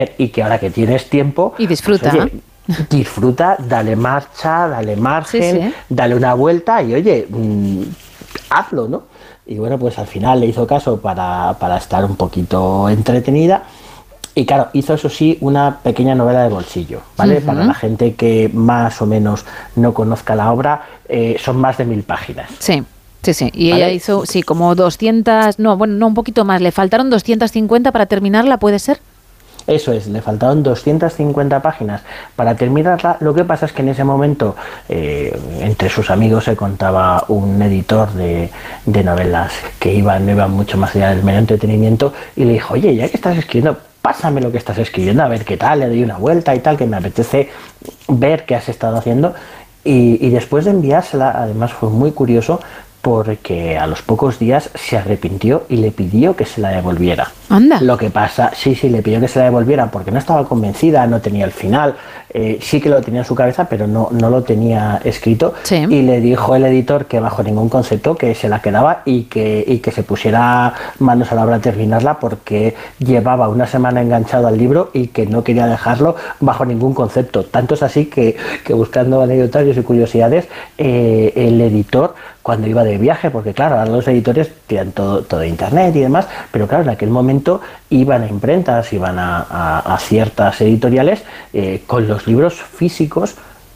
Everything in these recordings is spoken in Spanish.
y que ahora que tienes tiempo... Y disfruta. Pues, oye, disfruta, dale marcha, dale margen, Sí. dale una vuelta y oye, hazlo, ¿no? Y bueno, pues al final le hizo caso para estar un poquito entretenida. Y claro, hizo eso sí una pequeña novela de bolsillo, ¿vale? Para la gente que más o menos no conozca la obra, son más de 1000 páginas. Sí. Sí. Y ¿Vale? ella hizo, sí, como 200, no, bueno, no, un poquito más. Le faltaron 250 para terminarla, ¿puede ser? Eso es, le faltaron 250 páginas para terminarla. Lo que pasa es que en ese momento, entre sus amigos se contaba un editor de novelas que no iban mucho más allá del mero entretenimiento, y le dijo, oye, ya que estás escribiendo, pásame lo que estás escribiendo, a ver qué tal, le doy una vuelta y tal, que me apetece ver qué has estado haciendo. Y después de enviársela, además fue muy curioso, porque a los pocos días se arrepintió y le pidió que se la devolviera. Anda. Lo que pasa, sí, le pidió que se la devolviera porque no estaba convencida, no tenía el final, sí que lo tenía en su cabeza, pero no lo tenía escrito. Sí. Y le dijo el editor que bajo ningún concepto que se la quedaba y que se pusiera manos a la obra a terminarla, porque llevaba una semana enganchado al libro y que no quería dejarlo bajo ningún concepto. Tanto es así que buscando anécdotas y curiosidades, el editor, cuando iba de viaje, porque claro, ahora los editores tiran todo internet y demás, pero claro, en aquel momento iban a imprentas, iban a ciertas editoriales con los libros físicos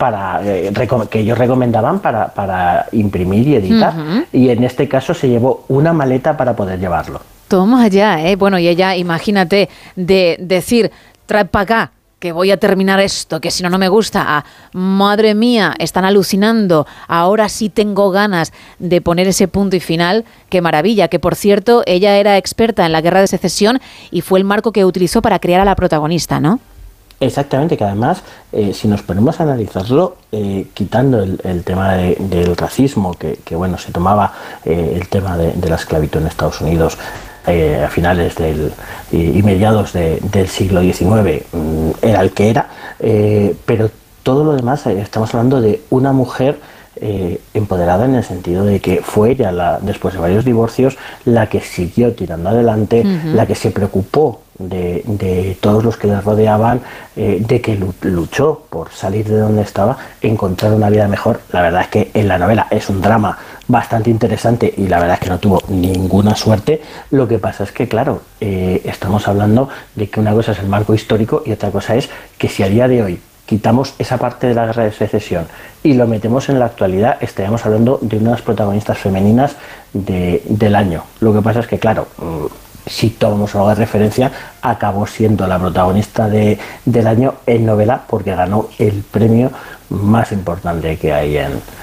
que ellos recomendaban para imprimir y editar, y en este caso se llevó una maleta para poder llevarlo. Toma allá, ¿eh? Bueno, y ella, imagínate, de decir, trae para acá, que voy a terminar esto, que si no, no me gusta. Madre mía, están alucinando, ahora sí tengo ganas de poner ese punto y final. Qué maravilla, que por cierto, ella era experta en la Guerra de Secesión y fue el marco que utilizó para crear a la protagonista, ¿no? Exactamente, que además, si nos ponemos a analizarlo, quitando el tema del racismo, que bueno, se tomaba el tema de la esclavitud en Estados Unidos a finales y mediados del siglo XIX, era el que era, pero todo lo demás, estamos hablando de una mujer empoderada, en el sentido de que fue ella, después de varios divorcios, la que siguió tirando adelante, la que se preocupó de todos los que les rodeaban, de que luchó por salir de donde estaba, encontrar una vida mejor. La verdad es que en la novela es un drama bastante interesante y la verdad es que no tuvo ninguna suerte. Lo que pasa es que, claro, estamos hablando de que una cosa es el marco histórico y otra cosa es que si a día de hoy quitamos esa parte de la Guerra de Secesión y lo metemos en la actualidad, estaríamos hablando de una de las protagonistas femeninas del año. Lo que pasa es que, claro, si tomamos algo de referencia, acabó siendo la protagonista del año en novela, porque ganó el premio más importante que hay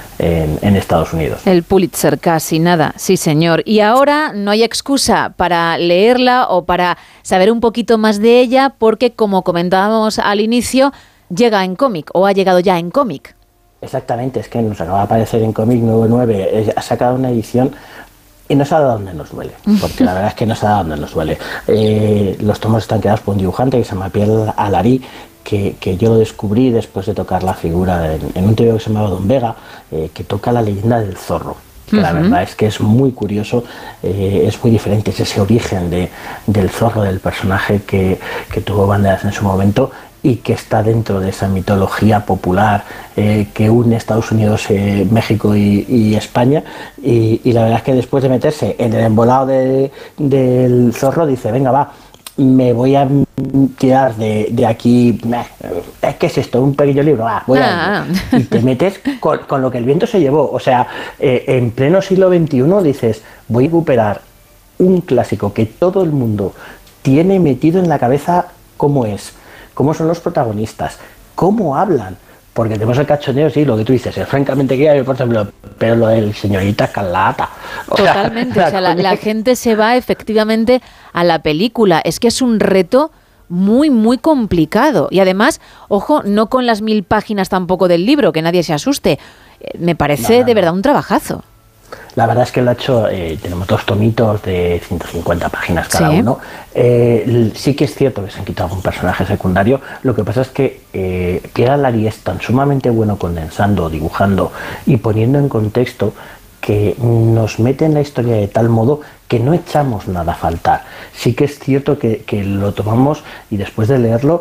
en Estados Unidos. El Pulitzer, casi nada, sí señor. Y ahora no hay excusa para leerla o para saber un poquito más de ella, porque como comentábamos al inicio, llega en cómic, o ha llegado ya en cómic. Exactamente, es que nos acaba de aparecer en Cómic 99, ha sacado una edición y no sabe a dónde nos duele, porque la verdad es que no sabe a dónde nos duele. Los tomos están creados por un dibujante que se llama Pierre Alary, que yo lo descubrí después de tocar la figura en un TVO que se llamaba Don Vega, que toca la leyenda del zorro. Que la verdad es que es muy curioso, es muy diferente, es ese origen del zorro, del personaje que tuvo Banderas en su momento y que está dentro de esa mitología popular que une Estados Unidos, México y España, y la verdad es que después de meterse en el embolado del zorro, dice, venga, va, me voy a tirar de aquí, ¿qué es esto? Un pequeño libro, voy a ir. Y te metes con lo que el viento se llevó, o sea, en pleno siglo XXI dices, voy a recuperar un clásico que todo el mundo tiene metido en la cabeza, cómo es, cómo son los protagonistas, cómo hablan, porque tenemos el cachondeo, sí, lo que tú dices, es francamente que, por ejemplo, pero lo del señorita Escarlata. Totalmente, o sea, la gente se va efectivamente a la película, es que es un reto muy, muy complicado, y además, ojo, no con las 1000 páginas tampoco del libro, que nadie se asuste, me parece de verdad un trabajazo. La verdad es que lo ha hecho, tenemos 2 tomitos de 150 páginas cada uno. Sí que es cierto que se han quitado algún personaje secundario. Lo que pasa es que Pierre Alary es tan sumamente bueno condensando, dibujando y poniendo en contexto, que nos mete en la historia de tal modo que no echamos nada a faltar. Sí que es cierto que lo tomamos y después de leerlo